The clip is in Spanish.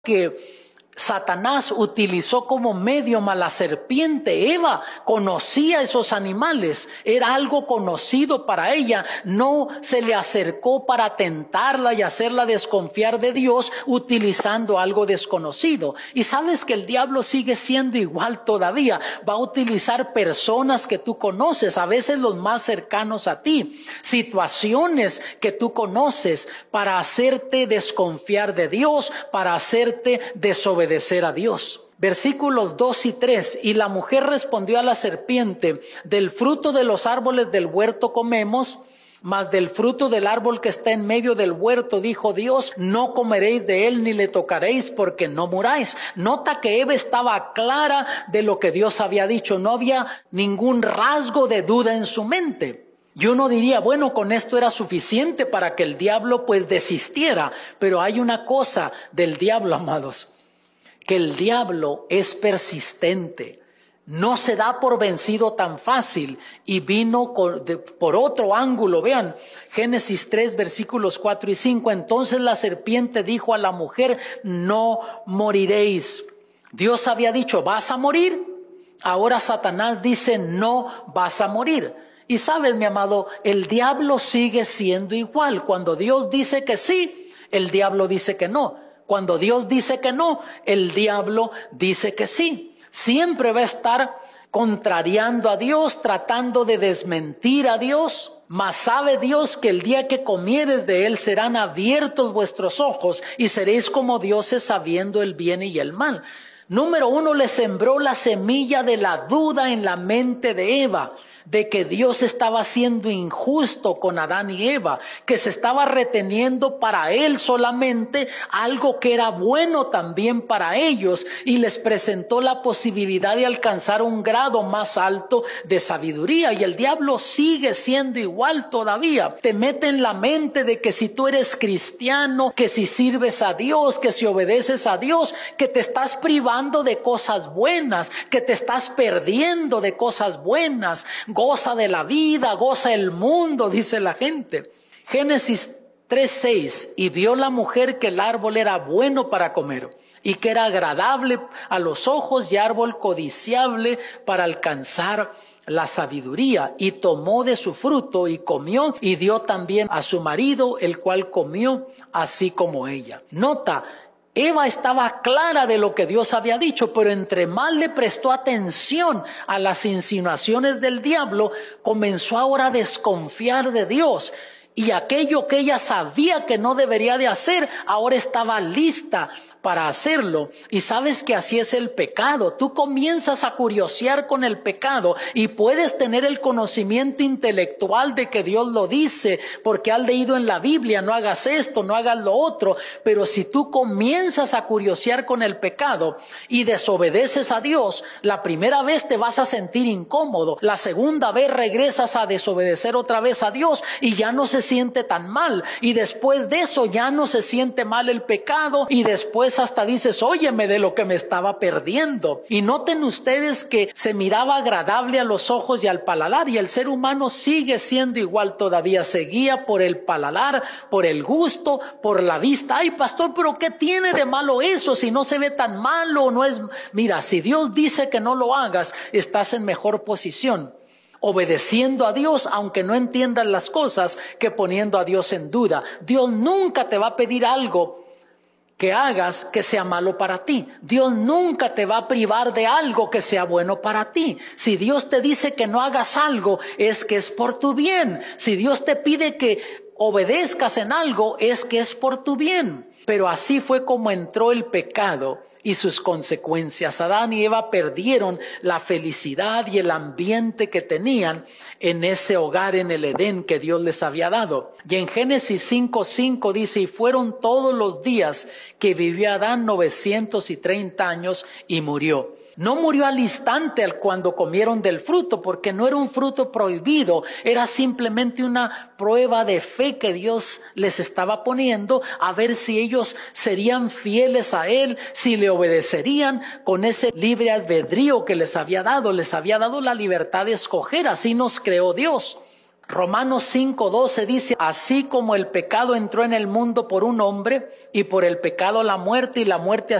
que Satanás utilizó como medium a la serpiente. Eva conocía esos animales, era algo conocido para ella. No se le acercó para tentarla y hacerla desconfiar de Dios utilizando algo desconocido. Y sabes que el diablo sigue siendo igual todavía. Va a utilizar personas que tú conoces, a veces los más cercanos a ti, situaciones que tú conoces, para hacerte desconfiar de Dios, para hacerte desobedecer a Dios. Versículos 2 y 3. Y la mujer respondió a la serpiente: del fruto de los árboles del huerto comemos, mas del fruto del árbol que está en medio del huerto, dijo Dios, no comeréis de él ni le tocaréis, porque no muráis. Nota que Eva estaba clara de lo que Dios había dicho. No había ningún rasgo de duda en su mente. Y uno diría, bueno, con esto era suficiente para que el diablo pues desistiera. Pero hay una cosa del diablo, amados, que el diablo es persistente, no se da por vencido tan fácil, y vino por otro ángulo. Vean, Génesis 3, versículos 4 y 5. Entonces la serpiente dijo a la mujer: no moriréis. Dios había dicho, vas a morir. Ahora Satanás dice, no vas a morir. Y sabes, mi amado, el diablo sigue siendo igual. Cuando Dios dice que sí, el diablo dice que no. Cuando Dios dice que no, el diablo dice que sí. Siempre va a estar contrariando a Dios, tratando de desmentir a Dios. Mas sabe Dios que el día que comieres de él serán abiertos vuestros ojos y seréis como dioses sabiendo el bien y el mal. Número 1, le sembró la semilla de la duda en la mente de Eva, de que Dios estaba siendo injusto con Adán y Eva, que se estaba reteniendo para él solamente algo que era bueno también para ellos, y les presentó la posibilidad de alcanzar un grado más alto de sabiduría. Y el diablo sigue siendo igual todavía. Te mete en la mente de que si tú eres cristiano, que si sirves a Dios, que si obedeces a Dios, que te estás privando de cosas buenas, que te estás perdiendo de cosas buenas. Goza de la vida, goza el mundo, dice la gente. Génesis 3:6. Y vio la mujer que el árbol era bueno para comer, y que era agradable a los ojos, y árbol codiciable para alcanzar la sabiduría. Y tomó de su fruto y comió, y dio también a su marido, el cual comió así como ella. Nota, Eva estaba clara de lo que Dios había dicho, pero entre más le prestó atención a las insinuaciones del diablo, comenzó ahora a desconfiar de Dios. Y aquello que ella sabía que no debería de hacer, ahora estaba lista para hacerlo. Y sabes que así es el pecado. Tú comienzas a curiosear con el pecado y puedes tener el conocimiento intelectual de que Dios lo dice, porque has leído en la Biblia, no hagas esto, no hagas lo otro. Pero si tú comienzas a curiosear con el pecado y desobedeces a Dios, la primera vez te vas a sentir incómodo. La segunda vez regresas a desobedecer otra vez a Dios y ya no se siente tan mal. Y después de eso ya no se siente mal el pecado, y después hasta dices, óyeme, de lo que me estaba perdiendo. Y noten ustedes que se miraba agradable a los ojos y al paladar, y el ser humano sigue siendo igual todavía. Se guía por el paladar, por el gusto, por la vista. Ay, pastor, pero ¿qué tiene de malo eso? Si no se ve tan malo, no es... Mira, si Dios dice que no lo hagas, estás en mejor posición obedeciendo a Dios, aunque no entiendas las cosas, que poniendo a Dios en duda. Dios nunca te va a pedir algo que hagas que sea malo para ti. Dios nunca te va a privar de algo que sea bueno para ti. Si Dios te dice que no hagas algo, es que es por tu bien. Si Dios te pide que obedezcas en algo, es que es por tu bien. Pero así fue como entró el pecado y sus consecuencias. Adán y Eva perdieron la felicidad y el ambiente que tenían en ese hogar en el Edén que Dios les había dado. Y en Génesis 5:5 dice, y fueron todos los días que vivió Adán 930 años y murió. No murió al instante cuando comieron del fruto, porque no era un fruto prohibido, era simplemente una prueba de fe que Dios les estaba poniendo, a ver si ellos serían fieles a Él, si le obedecerían con ese libre albedrío que les había dado la libertad de escoger. Así nos creó Dios. Romanos 5:12 dice, así como el pecado entró en el mundo por un hombre, y por el pecado la muerte, y la muerte